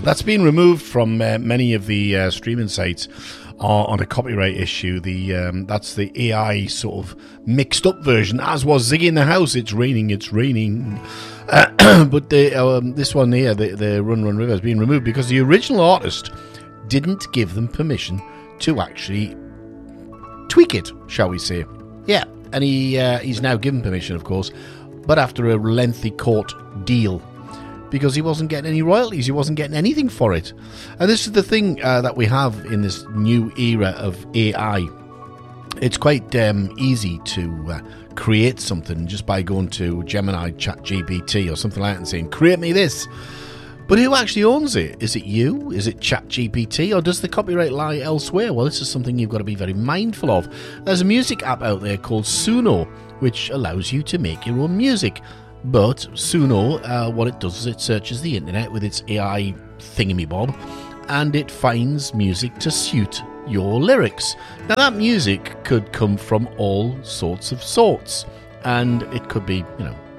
That's been removed from many of the streaming sites on a copyright issue. That's the AI sort of mixed up version, as was Ziggy in the House. It's raining. But this one here, the Run Run River, has been removed because the original artist didn't give them permission to actually tweak it, shall we say. Yeah, and he's now given permission, of course, but after a lengthy court deal, because he wasn't getting any royalties, he wasn't getting anything for it. And this is the thing that we have in this new era of AI. It's quite easy to create something just by going to Gemini, ChatGPT or something like that and saying, create me this. But who actually owns it? Is it you? Is it ChatGPT? Or does the copyright lie elsewhere? Well, this is something you've got to be very mindful of. There's a music app out there called Suno, which allows you to make your own music. But Suno, what it does is it searches the internet with its AI thingamabob, and it finds music to suit your lyrics. Now, that music could come from all sorts, and it could be,